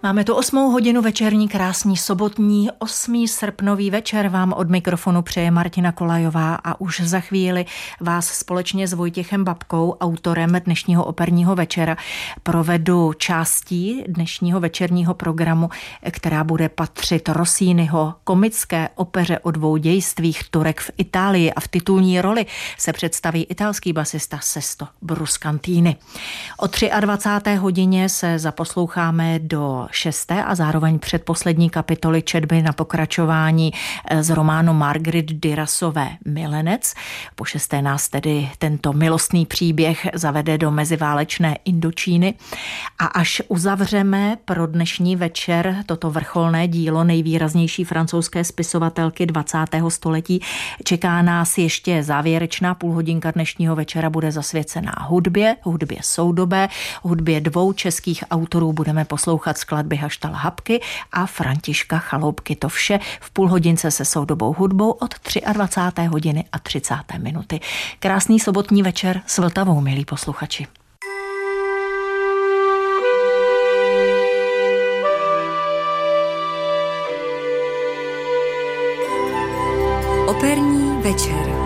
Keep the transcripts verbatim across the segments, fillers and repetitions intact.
Máme tu osmou hodinu večerní, krásný sobotní osmý srpnový večer. Vám od mikrofonu přeje Martina Kolajová a už za chvíli vás společně s Vojtěchem Babkou, autorem dnešního operního večera, provedu částí dnešního večerního programu, která bude patřit Rossiniho komické opeře o dvou dějstvích Turek v Itálii, a v titulní roli se představí italský basista Sesto Bruscantini. O dvacáté třetí hodině se zaposloucháme do šesté a zároveň předposlední kapitoly četby na pokračování z románu Marguerite Durasové Milenec. Po šesté nás tedy tento milostný příběh zavede do meziválečné Indočíny a až uzavřeme pro dnešní večer toto vrcholné dílo nejvýraznější francouzské spisovatelky dvacátého století, čeká nás ještě závěrečná půlhodinka dnešního večera, bude zasvěcená hudbě, hudbě soudobé, hudbě dvou českých autorů. Budeme poslouchat skladby Haštala Habky a Františka Chaloupky. To vše v půlhodince se soudobou hudbou od dvacáté třetí hodiny a třicáté minuty. Krásný sobotní večer s Vltavou, milí posluchači. Operní večer.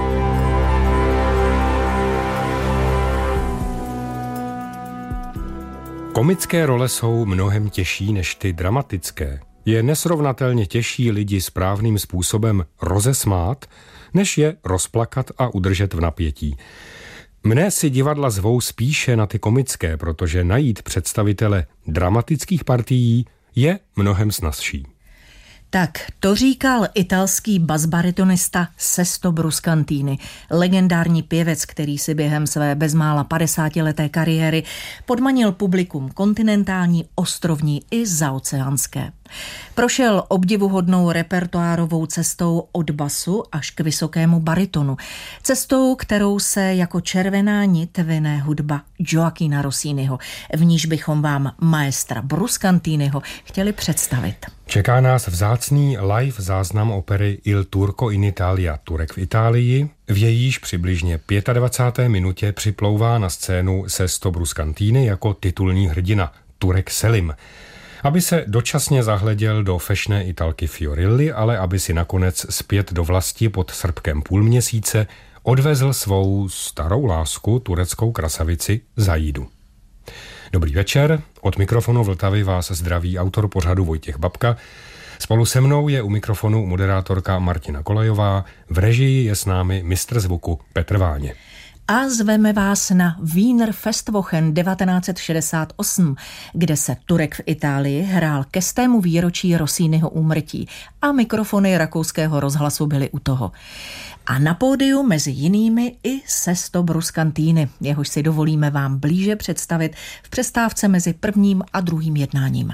Komické role jsou mnohem těžší než ty dramatické. Je nesrovnatelně těžší lidi správným způsobem rozesmát, než je rozplakat a udržet v napětí. Mne si divadla zvou spíše na ty komické, protože najít představitele dramatických partií je mnohem snazší. Tak, to říkal italský basbaritonista Sesto Bruscantini, legendární pěvec, který si během své bezmála padesátileté kariéry podmanil publikum kontinentální, ostrovní i zaoceánské. Prošel obdivuhodnou repertoárovou cestou od basu až k vysokému baritonu. Cestou, kterou se jako červená nit vine hudba Gioachina Rossiniho, v níž bychom vám maestra Bruscantiniho chtěli představit. Čeká nás vzácný live záznam opery Il Turco in Italia, Turek v Itálii, v jejíž přibližně dvacáté páté minutě připlouvá na scénu Sesto Bruscantini jako titulní hrdina, Turek Selim, aby se dočasně zahleděl do fešné Italky Fiorilly, ale aby si nakonec zpět do vlasti pod srpkem půlměsíce odvezl svou starou lásku, tureckou krasavici Zaidu. Dobrý večer, od mikrofonu Vltavy vás zdraví autor pořadu Vojtěch Babka. Spolu se mnou je u mikrofonu moderátorka Martina Kolajová, v režii je s námi mistr zvuku Petr Váně. A zveme vás na Wiener Festwochen devatenáct set šedesát osm, kde se Turek v Itálii hrál ke stému výročí Rossiniho úmrtí a mikrofony rakouského rozhlasu byly u toho. A na pódiu mezi jinými i Sesto Bruscantini, jehož si dovolíme vám blíže představit v přestávce mezi prvním a druhým jednáním.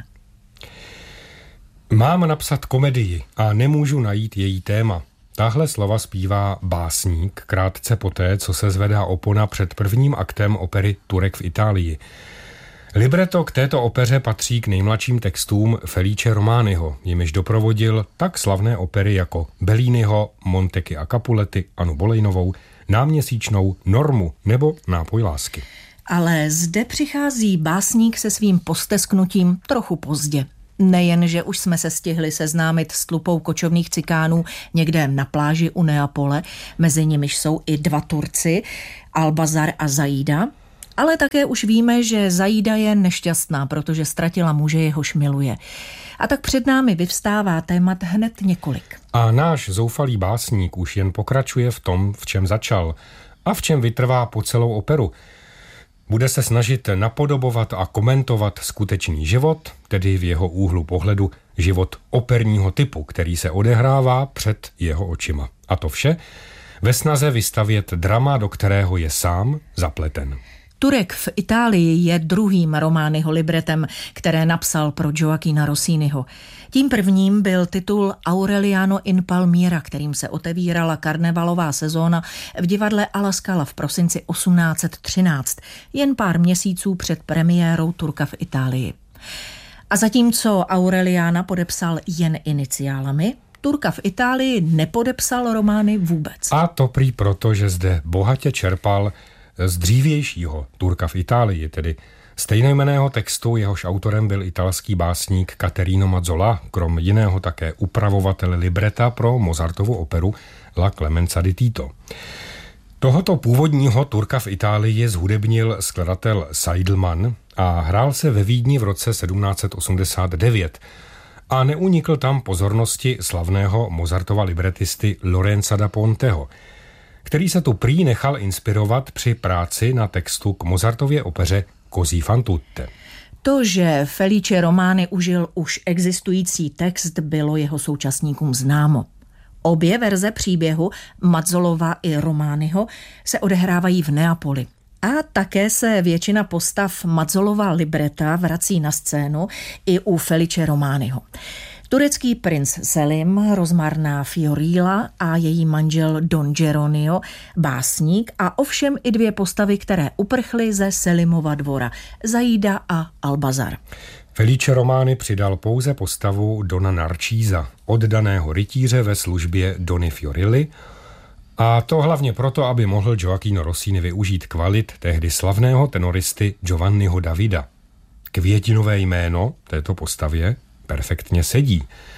Mám napsat komedii a nemůžu najít její téma. Tahle slova zpívá básník krátce poté, co se zvedá opona před prvním aktem opery Turek v Itálii. Libreto k této opeře patří k nejmladším textům Felice Romaniho, jimiž doprovodil tak slavné opery jako Belliniho, Montecchi a Capuletti, Annu Bolejnovou, Náměsíčnou, Normu nebo Nápoj lásky. Ale zde přichází básník se svým postesknutím trochu pozdě. Nejen, že už jsme se stihli seznámit s tlupou kočovných cikánů někde na pláži u Neapole, mezi nimiž jsou i dva Turci, Albazar a Zaida, ale také už víme, že Zaida je nešťastná, protože ztratila muže, jehož miluje. A tak před námi vyvstává témat hned několik. A náš zoufalý básník už jen pokračuje v tom, v čem začal a v čem vytrvá po celou operu. Bude se snažit napodobovat a komentovat skutečný život, tedy v jeho úhlu pohledu život operního typu, který se odehrává před jeho očima. A to vše ve snaze vystavět drama, do kterého je sám zapleten. Turek v Itálii je druhým Romaniho libretem, které napsal pro Gioachina Rossiniho. Tím prvním byl titul Aureliano in Palmira, kterým se otevírala karnevalová sezóna v divadle Alla Scala v prosinci osmnáct set třináct, jen pár měsíců před premiérou Turka v Itálii. A zatímco Aureliana podepsal jen iniciálami, Turka v Itálii nepodepsal romány vůbec. A to prý proto, že zde bohatě čerpal z dřívějšího Turka v Itálii, tedy stejnojmenného textu, jehož autorem byl italský básník Caterino Mazzola, krom jiného také upravovatel libreta pro Mozartovu operu La Clemenza di Tito. Tohoto původního Turka v Itálii zhudebnil skladatel Seidelman a hrál se ve Vídni v roce sedmnáct set osmdesát devět a neunikl tam pozornosti slavného Mozartova libretisty Lorenza da Ponteho, který se tu prý nechal inspirovat při práci na textu k Mozartově opeře Così fan tutte. To, že Felice Romani užil už existující text, bylo jeho současníkům známo. Obě verze příběhu, Mazzolova i Romaniho, se odehrávají v Neapoli. A také se většina postav Mazzolova libreta vrací na scénu i u Felice Romaniho. Turecký princ Selim, rozmarná Fiorilla a její manžel Don Geronio, básník a ovšem i dvě postavy, které uprchly ze Selimova dvora, Zaida a Albazar. Felice Romani přidal pouze postavu Dona Narcisa, oddaného rytíře ve službě Dony Fiorilly, a to hlavně proto, aby mohl Gioacchino Rossini využít kvalit tehdy slavného tenoristy Giovanniho Davida. Květinové jméno této postavě perfektně sedí.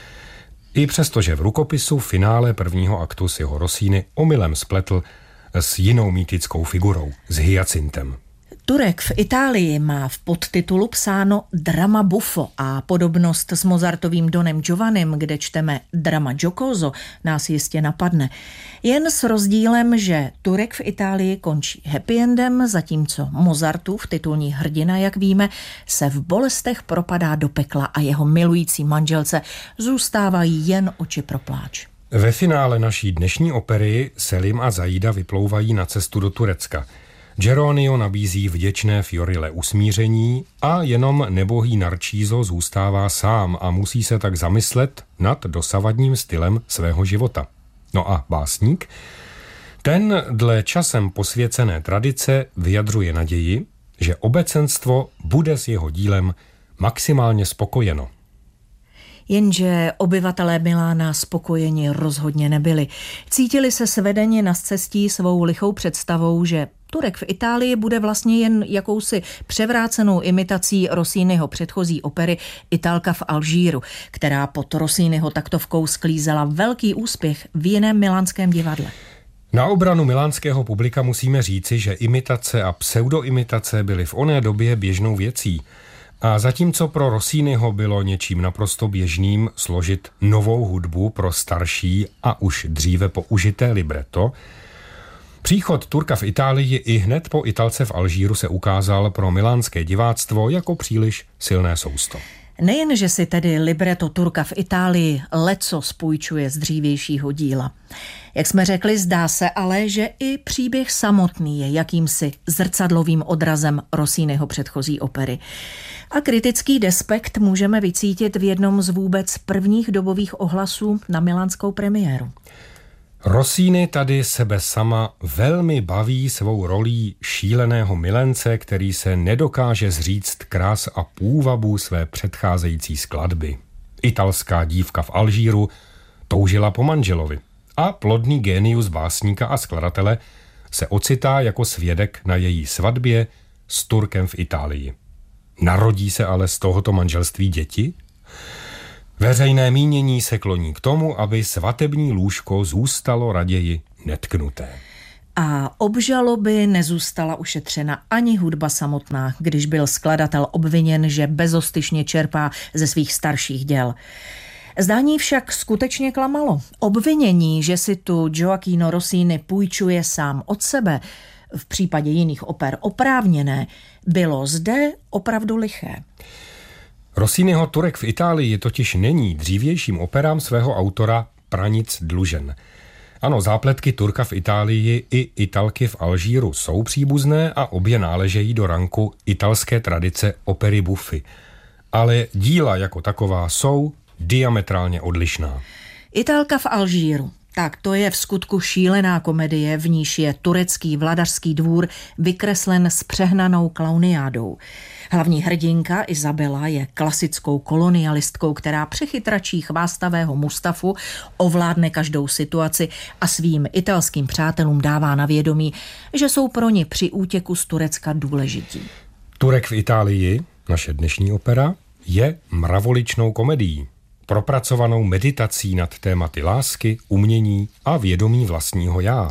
I přesto, že v rukopisu finále prvního aktu si ho Rossini omylem spletl s jinou mýtickou figurou, s hyacintem. Turek v Itálii má v podtitulu psáno Drama buffo a podobnost s Mozartovým Donem Giovannim, kde čteme Drama giocoso, nás jistě napadne. Jen s rozdílem, že Turek v Itálii končí happy endem, zatímco Mozartův titulní hrdina, jak víme, se v bolestech propadá do pekla a jeho milující manželce zůstávají jen oči pro pláč. Ve finále naší dnešní opery Selim a Zaida vyplouvají na cestu do Turecka. Geronio nabízí vděčné Fiorille usmíření a jenom nebohý Narciso zůstává sám a musí se tak zamyslet nad dosavadním stylem svého života. No a básník? Ten dle časem posvěcené tradice vyjadřuje naději, že obecenstvo bude s jeho dílem maximálně spokojeno. Jenže obyvatelé Milána spokojeni rozhodně nebyli. Cítili se svedeni na scestí svou lichou představou, že Turek v Itálii bude vlastně jen jakousi převrácenou imitací Rossiniho předchozí opery Italka v Alžíru, která pod Rossiniho taktovkou sklízela velký úspěch v jiném milánském divadle. Na obranu milánského publika musíme říci, že imitace a pseudoimitace byly v oné době běžnou věcí. A zatímco pro Rossiniho bylo něčím naprosto běžným složit novou hudbu pro starší a už dříve použité libretto, příchod Turka v Itálii i hned po Italce v Alžíru se ukázal pro milánské diváctvo jako příliš silné sousto. Nejen, že si tedy libreto Turka v Itálii leco spůjčuje z dřívějšího díla. Jak jsme řekli, zdá se ale, že i příběh samotný je jakýmsi zrcadlovým odrazem Rossiniho předchozí opery. A kritický despekt můžeme vycítit v jednom z vůbec prvních dobových ohlasů na milánskou premiéru. Rossini tady sebe sama velmi baví svou rolí šíleného milence, který se nedokáže zříct krás a půvabu své předcházející skladby. Italská dívka v Alžíru toužila po manželovi a plodný génius básníka a skladatele se ocitá jako svědek na její svatbě s Turkem v Itálii. Narodí se ale z tohoto manželství děti? Veřejné mínění se kloní k tomu, aby svatební lůžko zůstalo raději netknuté. A obžaloby nezůstala ušetřena ani hudba samotná, když byl skladatel obviněn, že bezostyšně čerpá ze svých starších děl. Zdání však skutečně klamalo. Obvinění, že si tu Gioacchino Rossini půjčuje sám od sebe, v případě jiných oper oprávněné, bylo zde opravdu liché. Rossiniho Turek v Itálii totiž není dřívějším operám svého autora pranic dlužen. Ano, zápletky Turka v Itálii i Italky v Alžíru jsou příbuzné a obě náležejí do ranku italské tradice opery buffy. Ale díla jako taková jsou diametrálně odlišná. Italka v Alžíru. Tak to je v skutku šílená komedie, v níž je turecký vladařský dvůr vykreslen s přehnanou klauniádou. Hlavní hrdinka Izabela je klasickou kolonialistkou, která přechytračí chvástavého Mustafu, ovládne každou situaci a svým italským přátelům dává na vědomí, že jsou pro ně při útěku z Turecka důležití. Turek v Itálii, naše dnešní opera, je mravoličnou komedií, propracovanou meditací nad tématy lásky, umění a vědomí vlastního já.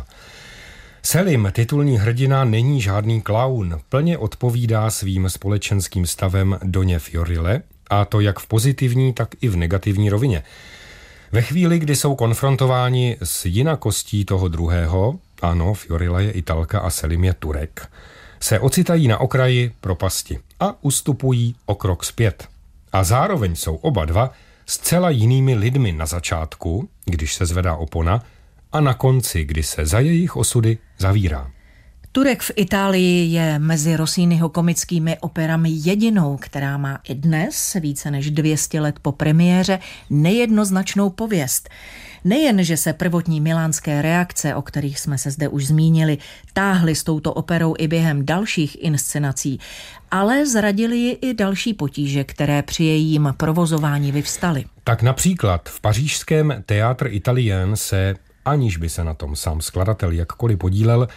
Selim, titulní hrdina, není žádný klaun, plně odpovídá svým společenským stavem Doně Fiorile, a to jak v pozitivní, tak i v negativní rovině. Ve chvíli, kdy jsou konfrontováni s jinakostí toho druhého, ano, Fiorilla je Italka a Selim je Turek, se ocitají na okraji propasti a ustupují o krok zpět. A zároveň jsou oba dva zcela jinými lidmi na začátku, když se zvedá opona, a na konci, kdy se za jejich osudy zavírá. Turek v Itálii je mezi Rossiniho komickými operami jedinou, která má i dnes, více než dvě stě let po premiéře, nejednoznačnou pověst. Nejen, že se prvotní milánské reakce, o kterých jsme se zde už zmínili, táhly s touto operou i během dalších inscenací, ale zradili ji i další potíže, které při jejím provozování vyvstaly. Tak například v pařížském Théâtre Italien se, aniž by se na tom sám skladatel jakkoliv podílel,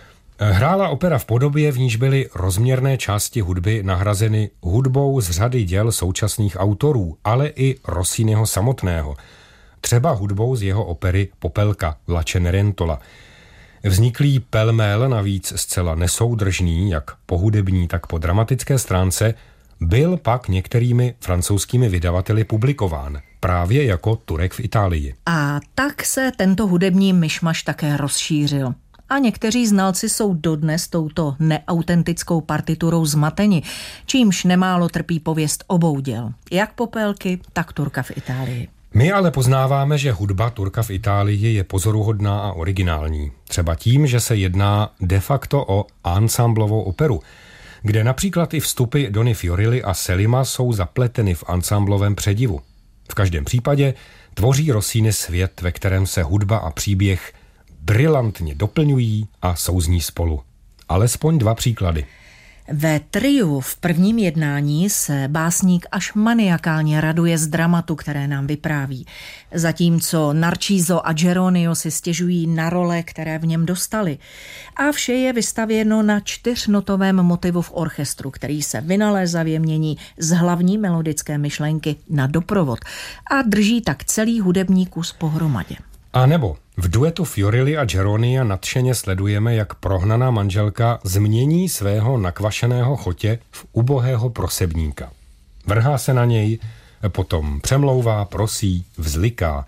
hrála opera v podobě, v níž byly rozměrné části hudby nahrazeny hudbou z řady děl současných autorů, ale i Rossiniho samotného. Třeba hudbou z jeho opery Popelka La Cenerentola. Vzniklý pelmel, navíc zcela nesoudržný, jak po hudební, tak po dramatické stránce, byl pak některými francouzskými vydavateli publikován, právě jako Turek v Itálii. A tak se tento hudební myšmaš také rozšířil. A někteří znalci jsou dodnes touto neautentickou partiturou zmateni, čímž nemálo trpí pověst obou děl, jak Popelky, tak Turka v Itálii. My ale poznáváme, že hudba Turka v Itálii je pozoruhodná a originální. Třeba tím, že se jedná de facto o ansamblovou operu, kde například i vstupy Dony Fiorilly a Selima jsou zapleteny v ansamblovém předivu. V každém případě tvoří Rossini svět, ve kterém se hudba a příběh brilantně doplňují a souzní spolu. Alespoň dva příklady. Ve triu v prvním jednání se básník až maniakálně raduje z dramatu, které nám vypráví. Zatímco Narciso a Geronio si stěžují na role, které v něm dostali. A vše je vystavěno na čtyřnotovém motivu v orchestru, který se vynalézavě mění z hlavní melodické myšlenky na doprovod a drží tak celý hudební kus pohromadě. A nebo v duetu Fiorilly a Geronia nadšeně sledujeme, jak prohnaná manželka změní svého nakvašeného chotě v ubohého prosebníka. Vrhá se na něj, potom přemlouvá, prosí, vzliká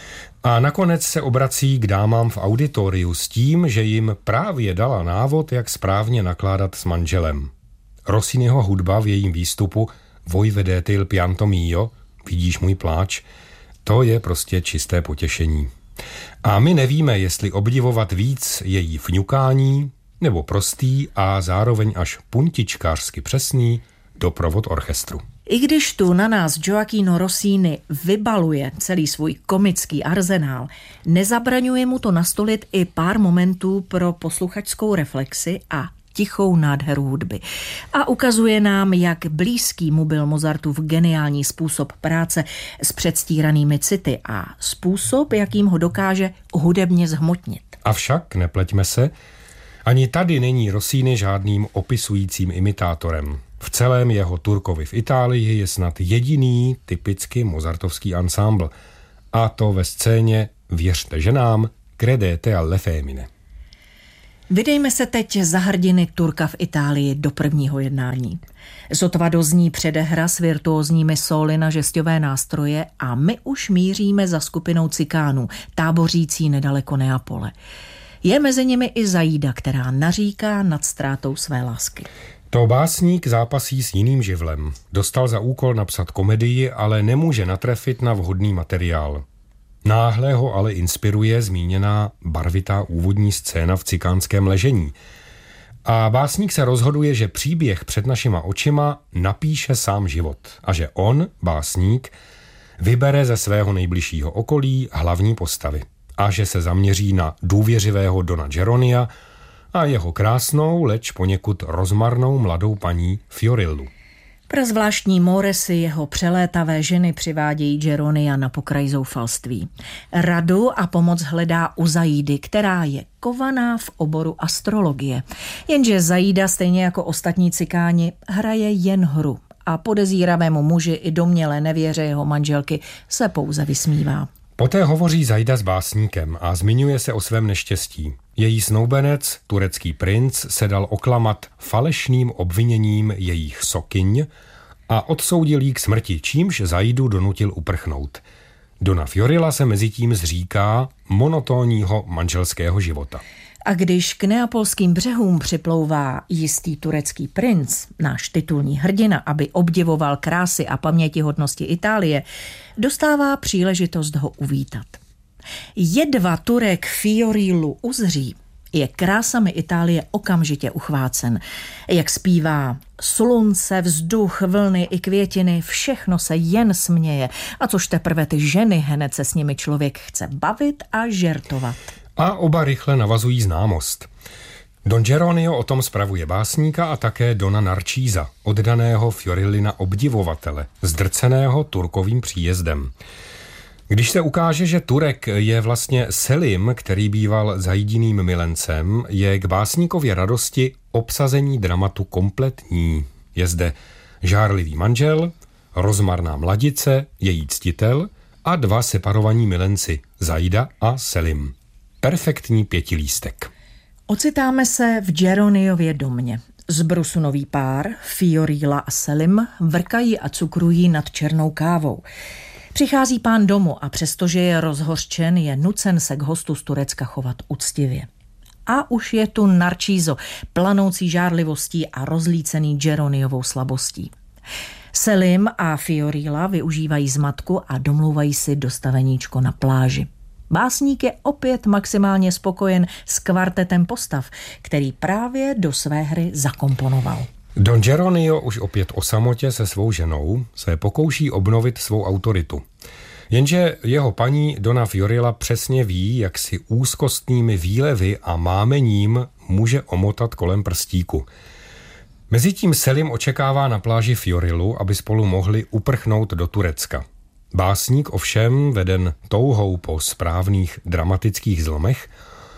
a nakonec se obrací k dámám v auditoriu s tím, že jim právě dala návod, jak správně nakládat s manželem. Rossiniho hudba v jejím výstupu Voi vedete il pianto mio, vidíš můj pláč, to je prostě čisté potěšení. A my nevíme, jestli obdivovat víc její fňukání, nebo prostý a zároveň až puntičkářsky přesný doprovod orchestru. I když tu na nás Gioachino Rossini vybaluje celý svůj komický arzenál, nezabraňuje mu to nastolit i pár momentů pro posluchačskou reflexi a tichou nádheru hudby. A ukazuje nám, jak blízký mu byl Mozartův geniální způsob práce s předstíranými city a způsob, jakým ho dokáže hudebně zhmotnit. Avšak, nepleťme se, ani tady není Rossini žádným opisujícím imitátorem. V celém jeho Turkovi v Itálii je snad jediný typicky mozartovský ansámbl. A to ve scéně Věřte ženám, Credete alle femmine. Vydejme se teď za hrdiny Turka v Itálii do prvního jednání. Sotva dozní předehra s virtuózními sóly na žesťové nástroje a my už míříme za skupinou cikánů, tábořící nedaleko Neapole. Je mezi nimi i Zaida, která naříká nad ztrátou své lásky. To básník zápasí s jiným živlem. Dostal za úkol napsat komedii, ale nemůže natrefit na vhodný materiál. Náhle ho ale inspiruje zmíněná barvitá úvodní scéna v cikánském ležení. A básník se rozhoduje, že příběh před našima očima napíše sám život a že on, básník, vybere ze svého nejbližšího okolí hlavní postavy a že se zaměří na důvěřivého Dona Geronia a jeho krásnou, leč poněkud rozmarnou mladou paní Fiorillu. Prazvláštní móresy jeho přelétavé ženy přivádějí Geronia na pokraj zoufalství. Radu a pomoc hledá u Zaidy, která je kovaná v oboru astrologie. Jenže Zaida, stejně jako ostatní cikáni, hraje jen hru a podezíravému muži i domnělé nevěře jeho manželky se pouze vysmívá. Poté hovoří Zaida s básníkem a zmiňuje se o svém neštěstí. Její snoubenec, turecký princ, se dal oklamat falešným obviněním jejich sokyň a odsoudil jí k smrti, čímž Zaidu donutil uprchnout. Dona Fiorilla se mezitím zříká monotónního manželského života. A když k neapolským břehům připlouvá jistý turecký princ, náš titulní hrdina, aby obdivoval krásy a pamětihodnosti Itálie, dostává příležitost ho uvítat. Jedva Turek Fiorillu uzří, je krásami Itálie okamžitě uchvácen. Jak zpívá: slunce, vzduch, vlny i květiny, všechno se jen směje. A což teprve ty ženy, hned se s nimi člověk chce bavit a žertovat. A oba rychle navazují známost. Don Geronio o tom spravuje básníka a také Dona Narcísa, oddaného Fiorillina obdivovatele, zdrceného Turkovým příjezdem. Když se ukáže, že Turek je vlastně Selim, který býval Zaidiným milencem, je k básníkově radosti obsazení dramatu kompletní. Je zde žárlivý manžel, rozmarná mladice, její ctitel a dva separovaní milenci, Zaida a Selim. Perfektní pětilístek. Ocitáme se v Geroniově domě. Zbrusunový pár, Fiorilla a Selim, vrkají a cukrují nad černou kávou. Přichází pán domu a přestože je rozhořčen, je nucen se k hostu z Turecka chovat uctivě. A už je tu Narciso, planoucí žárlivostí a rozlícený Geroniovou slabostí. Selim a Fiorilla využívají zmatku a domlouvají si dostaveníčko na pláži. Básník je opět maximálně spokojen s kvartetem postav, který právě do své hry zakomponoval. Don Geronio už opět o samotě se svou ženou se pokouší obnovit svou autoritu. Jenže jeho paní Dona Fiorilla přesně ví, jak si úzkostnými výlevy a mámením může omotat kolem prstíku. Mezitím Selim očekává na pláži Fiorillu, aby spolu mohli uprchnout do Turecka. Básník ovšem, veden touhou po správných dramatických zlomech,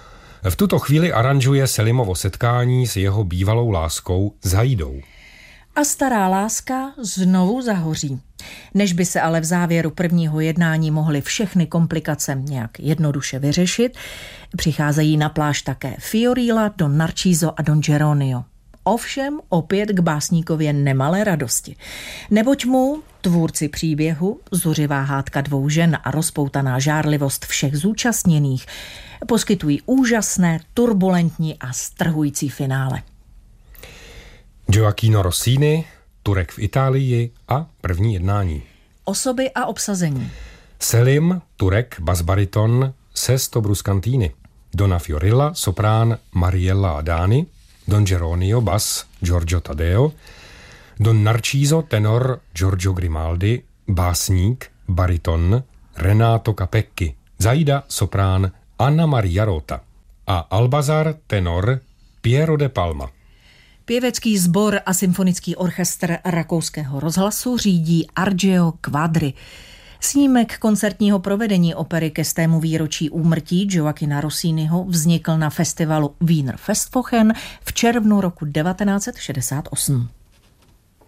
v tuto chvíli aranžuje Selimovo setkání s jeho bývalou láskou Zaidou. A stará láska znovu zahoří. Než by se ale v závěru prvního jednání mohly všechny komplikace nějak jednoduše vyřešit, přicházejí na pláž také Fiorilla, Don Narciso a Don Geronio. Ovšem opět k básníkově nemalé radosti. Neboť mu, tvůrci příběhu, zuřivá hádka dvou žen a rozpoutaná žárlivost všech zúčastněných poskytují úžasné, turbulentní a strhující finále. Gioacchino Rossini, Turek v Itálii a první jednání. Osoby a obsazení. Selim, Turek, basbariton, Sesto Bruscantini. Dona Fiorilla, soprán Mariella Adani. Don Geronio, bas Giorgio Taddeo. Don Narciso, tenor Giorgio Grimaldi. Básník, bariton Renato Capecchi. Zaida, soprán Anna Maria Rota. A Albazar, tenor Piero de Palma. Pěvecký sbor a symfonický orchestr Rakouského rozhlasu řídí Argeo Quadri. Snímek koncertního provedení opery ke stému výročí úmrtí Gioacchina Rossiniho vznikl na festivalu Wiener Festwochen v červnu roku devatenáct set šedesát osm.